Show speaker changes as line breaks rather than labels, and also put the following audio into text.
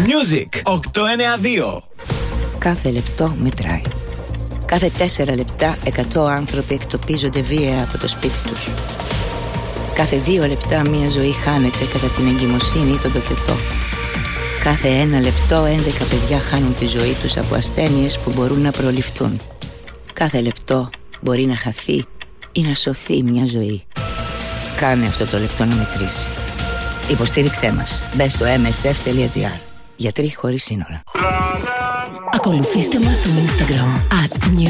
Music 892.
Κάθε λεπτό μετράει. Κάθε 4 λεπτά 100 άνθρωποι εκτοπίζονται βία από το σπίτι τους. Κάθε 2 λεπτά μία ζωή χάνεται κατά την εγκυμοσύνη ή τον τοκετό. Κάθε 1 λεπτό 11 παιδιά χάνουν τη ζωή τους από ασθένειες που μπορούν να προληφθούν. Κάθε λεπτό μπορεί να χαθεί ή να σωθεί μια ζωή. Κάνε αυτό το λεπτό να μετρήσει. Υποστήριξέ μας. Μπες στο msf.gr. Γιατροί χωρίς σύνορα.
Ακολουθήστε μας στο Instagram